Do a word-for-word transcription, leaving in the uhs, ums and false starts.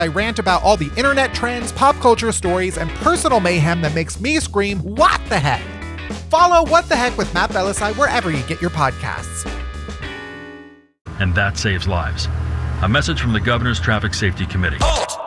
I rant about all the internet trends, pop culture stories, and personal mayhem that makes me scream, what the heck? Follow What the Heck with Matt Belisai wherever you get your podcasts. And that saves lives. A message from the Governor's Traffic Safety Committee. Halt!